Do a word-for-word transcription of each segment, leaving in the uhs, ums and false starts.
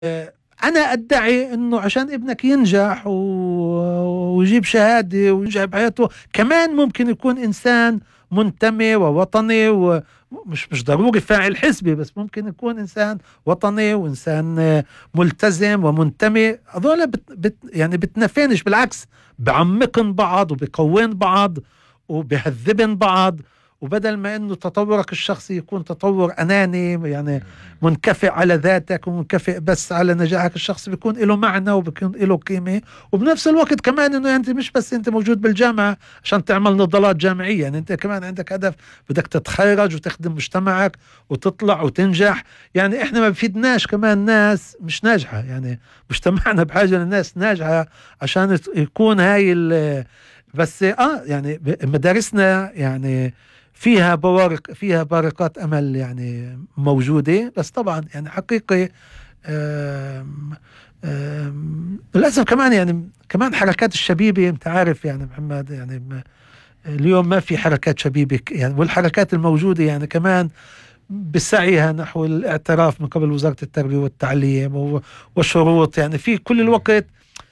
أنا أدعي أنه عشان ابنك ينجح ويجيب شهادة وينجح بحياته كمان ممكن يكون إنسان منتمي ووطني، ومش مش ضروري فاعل حزبي، بس ممكن يكون إنسان وطني وإنسان ملتزم ومنتمي. هذول بت بت يعني بتنافنش، بالعكس بعمقن بعض وبقوين بعض وبهذبن بعض. وبدل ما انه تطورك الشخصي يكون تطور اناني، يعني منكفئ على ذاتك ومنكفئ بس على نجاحك الشخصي، بيكون له معنى وبيكون له قيمة. وبنفس الوقت كمان انه انت مش بس انت موجود بالجامعة عشان تعمل نضالات جامعية، يعني انت كمان عندك هدف، بدك تتخرج وتخدم مجتمعك وتطلع وتنجح. يعني احنا ما بفيدناش كمان ناس مش ناجحة، يعني مجتمعنا بحاجة للناس ناجحة عشان يكون هاي بس اه يعني مدارسنا يعني فيها بوارق، فيها بارقات أمل يعني موجودة. بس طبعا يعني حقيقي آم آم للأسف كمان يعني كمان حركات الشبيبة، انت عارف يعني محمد، يعني اليوم ما في حركات شبيبة يعني، والحركات الموجودة يعني كمان بسعيها نحو الاعتراف من قبل وزارة التربية والتعليم وشروط، يعني في كل الوقت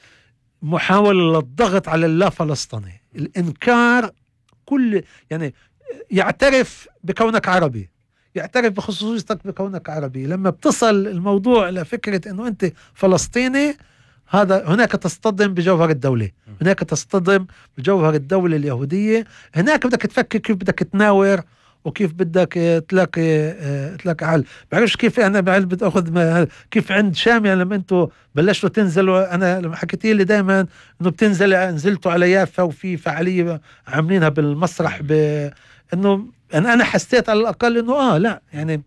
محاولة للضغط على اللا فلسطيني، الإنكار. كل يعني يعترف بكونك عربي، يعترف بخصوصيتك بكونك عربي. لما بتصل الموضوع لفكرة انه انت فلسطيني، هذا هناك تصطدم بجوهر الدولة، هناك تصطدم بجوهر الدولة اليهودية. هناك بدك تفكر كيف بدك تناور وكيف بدك تلاقي تلاقي حل. بعرفش كيف انا بعرف بدي اخذ كيف عند شام، يعني لما انتوا بلشتوا تنزلوا، انا لما حكيتي لي دائما انه بتنزل نزلتوا على يافا وفي فعالية عاملينها بالمسرح، ب انه يعني انا حسيت على الاقل انه اه لا يعني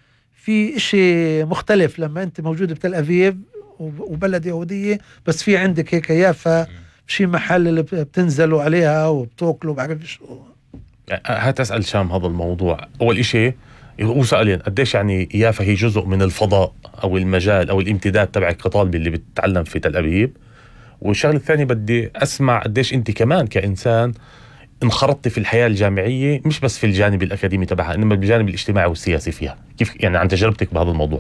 في اشي مختلف لما انت موجود بتل ابيب وبلد يهودية، بس في عندك هيك يافا شي محل اللي بتنزلوا عليها وبتاكلوا بعرف شو. هات أسأل شام هذا الموضوع. أول إشي وسألين قديش يعني يافا هي جزء من الفضاء أو المجال أو الامتداد تبعك كطالب اللي بتتعلم في تل أبيب. والشغل الثاني بدي أسمع قديش أنت كمان كإنسان انخرطتي في الحياة الجامعية، مش بس في الجانب الأكاديمي تبعها إنما بالجانب الاجتماعي والسياسي فيها. كيف يعني عن تجربتك بهذا الموضوع؟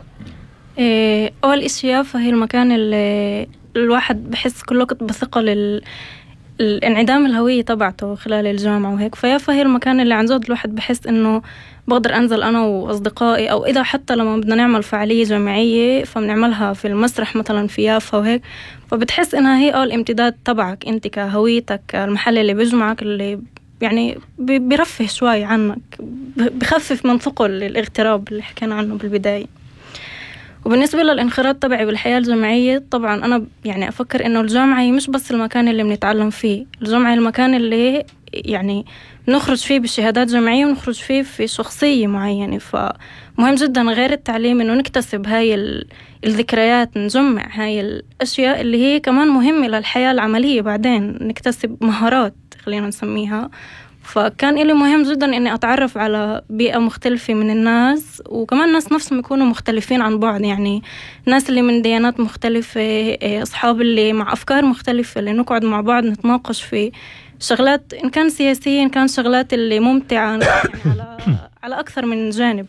إيه أول إشي يافا هي المكان اللي الواحد بحس كل وقت بثقة لل الانعدام الهوية تبعته خلال الجامعة وهيك. فيافا هي المكان اللي عن جد الواحد بحس إنه بقدر أنزل أنا وأصدقائي، أو إذا حتى لما بدنا نعمل فعالية جامعية فبنعملها في المسرح مثلا في يافا وهيك، فبتحس إنها هي أول امتداد تبعك أنت كهويتك، المحل اللي بيجمعك، اللي يعني بيرفه شوي عنك، بخفف من ثقل الاغتراب اللي حكينا عنه بالبداية. وبالنسبة للانخراط تبعي بالحياة الجامعية، طبعا أنا يعني أفكر إنه الجامعة هي مش بس المكان اللي بنتعلم فيه، الجامعة هي المكان اللي يعني نخرج فيه بشهادات جامعية ونخرج فيه في شخصية معينة. فمهم جدا غير التعليم إنه نكتسب هاي الذكريات، نجمع هاي الأشياء اللي هي كمان مهمة للحياة العملية بعدين، نكتسب مهارات خلينا نسميها. فكان إلي مهم جدا إني أتعرف على بيئة مختلفة من الناس، وكمان الناس نفسهم يكونوا مختلفين عن بعض، يعني ناس اللي من ديانات مختلفة، أصحاب اللي مع أفكار مختلفة، اللي نقعد مع بعض نتناقش في شغلات إن كان سياسية إن كان شغلات اللي ممتعة يعني على على أكثر من جانب.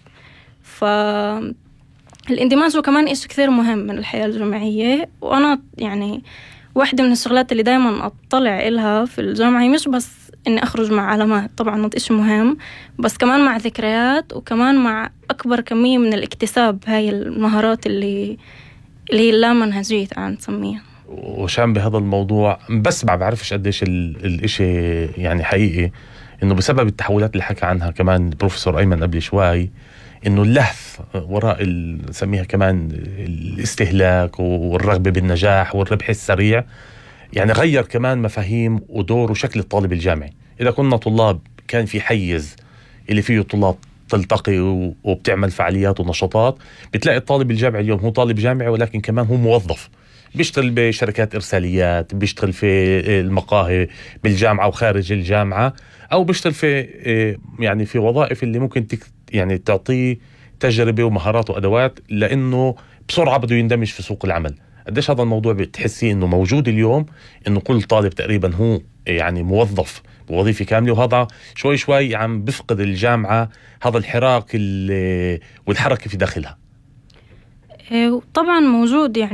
فالاندماج كمان إشي كثير مهم من الحياة الجامعية. وأنا يعني واحدة من الشغلات اللي دايما أطلع إلها في الجامعة هي مش بس إني أخرج مع علامات، طبعاً إشي مهم، بس كمان مع ذكريات، وكمان مع أكبر كمية من الاكتساب هاي المهارات اللي اللي هي اللامنهجية تعال نسميها. وشام بهذا الموضوع بس ما بعرفش قديش الإشي يعني حقيقي، إنه بسبب التحولات اللي حكى عنها كمان بروفيسور أيمن قبل شوي، إنه اللهث وراء نسميها كمان الاستهلاك والرغبة بالنجاح والربح السريع، يعني غير كمان مفاهيم ودور وشكل الطالب الجامعي. إذا كنا طلاب كان في حيز اللي فيه طلاب تلتقي وبتعمل فعاليات ونشاطات، بتلاقي الطالب الجامعي اليوم هو طالب جامعي ولكن كمان هو موظف، بيشتغل بشركات إرساليات، بيشتغل في المقاهي بالجامعة وخارج الجامعة، أو بيشتغل في يعني في وظائف اللي ممكن يعني تعطيه تجربة ومهارات وأدوات، لأنه بسرعة بده يندمج في سوق العمل. قديش هذا الموضوع بتحسيه إنه موجود اليوم، إنه كل طالب تقريبا هو يعني موظف بوظيفة كاملة، وهذا شوي شوي عم بفقد الجامعة هذا الحراك والحركة في داخلها. طبعا موجود يعني.